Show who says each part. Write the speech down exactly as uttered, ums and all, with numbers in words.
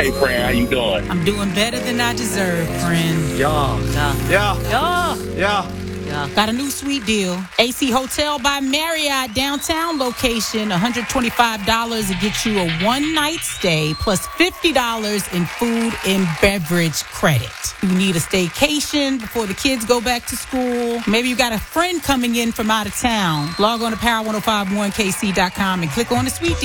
Speaker 1: Hey, friend, how you doing?
Speaker 2: I'm doing better than I deserve, friend.
Speaker 3: Yeah.
Speaker 2: Yeah.
Speaker 3: Yeah.
Speaker 2: Yeah.
Speaker 3: Yeah.
Speaker 2: Yeah. Got a new sweet deal. A C Hotel by Marriott downtown location, one hundred twenty-five dollars to get you a one-night stay plus fifty dollars in food and beverage credit. You need a staycation before the kids go back to school. Maybe you got a friend coming in from out of town. Log on to power ten fifty-one k c dot com and click on the sweet deal.